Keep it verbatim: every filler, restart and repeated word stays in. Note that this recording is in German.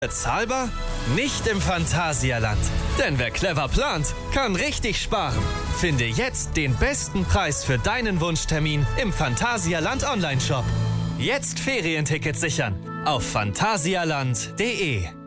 Bezahlbar? Nicht im Phantasialand. Denn wer clever plant, kann richtig sparen. Finde jetzt den besten Preis für deinen Wunschtermin im Phantasialand Online-Shop. Jetzt Ferientickets sichern auf phantasialand punkt de.